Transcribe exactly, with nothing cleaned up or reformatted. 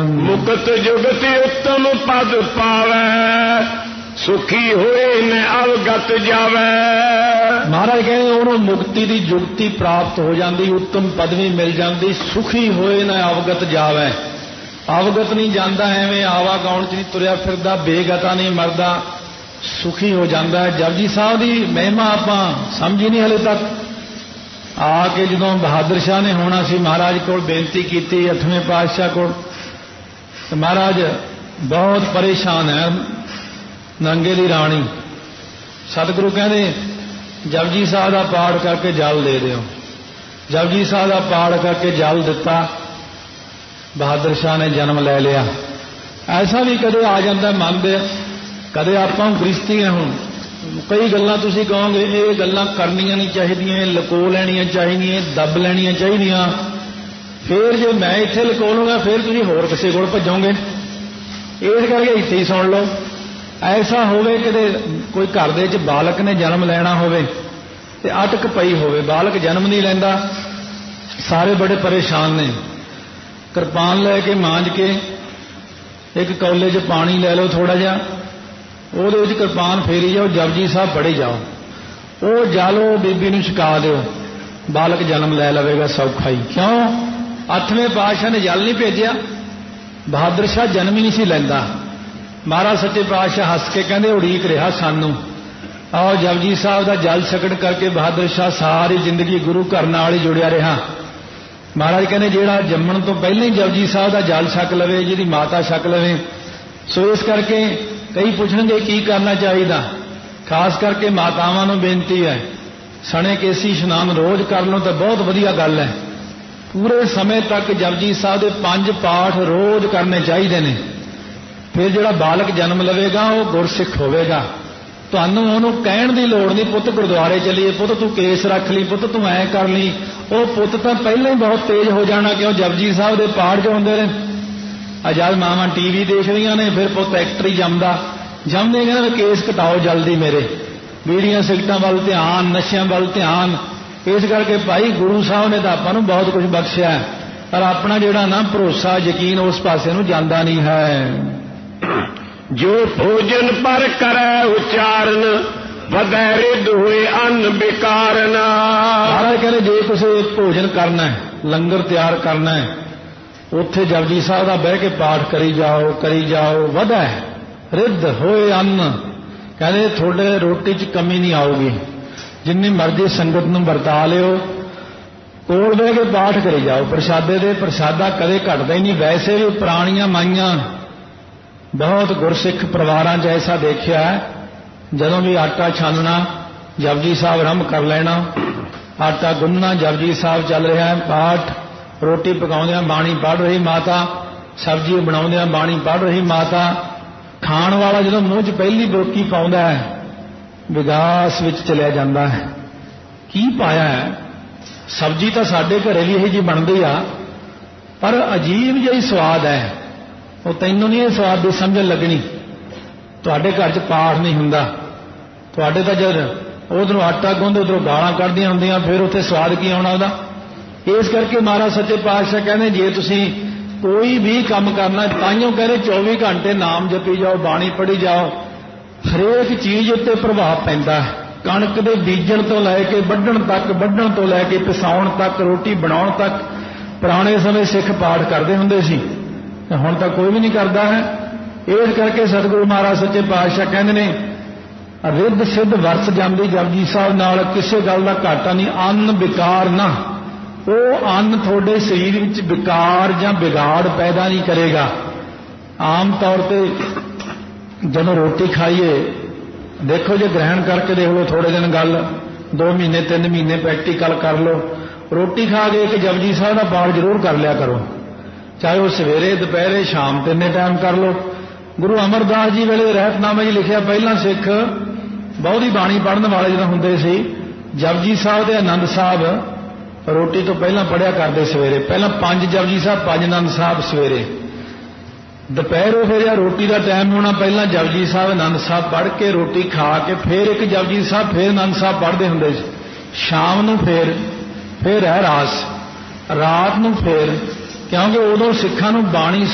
मुकत जुगति उत्तम पद पावै सुखी होए न अवगत जावै। महाराज कहते उन्होंने मुक्ति की जुगती प्राप्त हो जाती, उत्तम पदवी मिल जाती, सुखी होए न अवगत जावै। अवगत नहीं जाता एवं आवागाउन च नहीं तुरया फिरदा, बेगता नहीं मरदा, सुखी हो जाता है। जपजी साहब की महिमा आपां समझी नहीं हले तक। आके जदों बहादुर शाह ने होना सी महाराज को बेनती की अठवें पातशाह को, तो महाराज बहुत परेशान है। नंगे दी राणी सतगुरु कहते जपजी साहब का पाठ करके जल दे दिओ। जपजी साहब का पाठ करके जल दिता, बहादुर शाह ने जन्म ले लिया। ऐसा भी कदे आ जाता मन दे, कदे आपां गृहस्थी है। हुण कई गल्लां तुसीं कहोगे ये गल्लां करनियां नहीं चाहिए, लको लैनियां चाहिए, दब लैनियां चाहिए। फिर जे मैं इत्थे लको लूंगा फिर तुसीं होर किसी कोल भजोगे। इस करके इत्थे ही सुन लो। ऐसा होवे कि कोई घर दे विच बालक ने जन्म लेना होवे ते अटक पई होवे, बालक जन्म नहीं लैंदा, सारे बड़े परेशान ने। किरपान लैके मांज के एक कौले च पानी लै लो थोड़ा जिहा, ਉਹਦੇ ਵਿੱਚ किरपान फेरी जाओ, जपजी साहब पढ़ी जाओ, ਉਹ ਜਲ बीबी ਨੂੰ ਛਕਾ ਦਿਓ, बालक जन्म लै लवेगा सौखा ही। क्यों? अठवें पातशाह ने जल नहीं भेजिया, बहादुर शाह जन्म ही नहीं सी लैंदा। महाराज सच्चे पातशाह हस के कहते उड़ीक रहा सानू, और जपजी साहब का जल छकण करके बहादुर शाह सारी जिंदगी गुरु घर नाल ही जुड़िया रहा। महाराज कहते जिहड़ा जम्मण तो पहले ही जपजी साहब का जल छक लवे, जिहदी माता छक लवे। सो इस करके कई पूछणगे की करना चाहिए। खास करके मातावां नूं बेनती है, सणे केसी इशनान रोज कर लो तो बहुत वधिया गल है। पूरे समय तक जपजी साहब के पंज पाठ रोज करने चाहिए ने। फिर जिहड़ा बालक जन्म लवेगा वो गुरसिख होवेगा। तुहानूं उहनूं कहण दी लोड़ नहीं, पुत गुरुद्वारे चलीए, पुत तू केस रख ली, पुत तू ऐ कर ली। वो पुत तो पहले ही बहुत तेज हो जाना, क्यों जपजी साहब के पाठ जो होंदे ने। जब मावां टीवी देख रही ने फिर पुत एक्टर ही जमदा, जमदे कहंदे केस घटाओ जल्दी मेरे, बीड़ियां सिगरटां वाल ध्यान, नशियां वाल ध्यान। इस करके भाई गुरु साहब ने तो आपां नूं बहुत कुछ बख्शिया है, पर अपना जिहड़ा ना भरोसा यकीन उस पासे नूं जांदा नहीं है। जो भोजन पर करे उच्चारण वधै रिद्ध हुए अन्न बिकारन। महाराज कहते जे तुसीं भोजन करना है, लंगर तैयार करना है, उत्थे जपजी साहब का बह के पाठ करी जाओ करी जाओ, वधै रिद्ध होए अन्न। कहते थोड़े रोटी च कमी नहीं आऊगी, जिन्नी मर्जी संगत नूं वरता लिओ, कोल बह के पाठ करी जाओ। प्रसादे दे प्रसादा कदे घटदा ही नहीं। वैसे भी पुराणियां माइयां बहुत गुरसिख परिवारां च ऐसा देखिया है, जदों भी आटा छानना जपजी साहब आरंभ कर लेना, आटा गुन्नना जपजी साहब चल रहा है, पाठ, रोटी पकाउंदियां बाणी पढ़ रही माता, सब्जी बनाउंदियां बाणी पढ़ रही माता। खाण वाला जदों मूँह च पहली बुरकी पाउंदा है विगास विच चलिया जांदा है। की पाया है? सब्जी तो साडे घरे भी यही जी बनदी आ, पर अजीब जिही स्वाद है। वो तैनूं नहीं स्वाद दी समझ लगनी, तुहाडे घर च पाठ नहीं हुंदा, तुहाडे तां जद उधरों आटा गुंद उधरों गालां कढदियां हुंदियां, फिर उत्थे स्वाद की आउणा उहदा। इस करके महाराज सच्चे पातशाह कहते जे तुसीं कोई भी काम करना, ताइयों कहते चौबी घंटे नाम जपी जाओ, बाणी पढ़ी जाओ, हरेक चीज उत्ते प्रभाव पैंदा है। कणक दे बीजण तो लैके वढण तक, वढण तो लैके पिसाउण तक, रोटी बनाउण तक पुराने समय सिख पाठ करते हुंदे सी, हुण तां कोई भी नहीं करता है। इस करके सतगुरु महाराज सच्चे पातशाह कहते ने रिद्ध सिद्ध वरस जांदी जपजी साहब नाल, किसी गल दा घाटा नहीं। अन्न विकार ना, वो अन्न थोड़े शरीर विच विकार या बिगाड़ पैदा नहीं करेगा। आम तौर पर जदों रोटी खाइए, देखो जो ग्रहण करके देख लो, थोड़े दिन गल दो महीने तीन महीने प्रैक्टिकल कर लो, रोटी खा के एक जपजी साहब का पाठ जरूर कर लिया करो, चाहे वह सवेरे दोपहरे शाम तिन्ने टाइम कर लो। गुरु अमरदास जी वेले रहतनामे लिखिया, पहला सिख बहुती बाणी पढ़ने वाले जो होंदे सी, जपजी साहब के आनंद साहब रोटी तो पहला पढ़िया करते सवेरे, पहला पंज जपजी साहब, पंज आनंद साहब सवेरे। दोपहरों फिर रोटी का टाइम होना, पहला जपजी साहब आनंद साहब पढ़ के रोटी खा के फिर एक जपजी साहब फिर आनंद साहब पढ़ते होंगे। शाम नूं फिर फिर है रास, रात नूं फिर, क्योंकि उदों सिखां नूं बाणी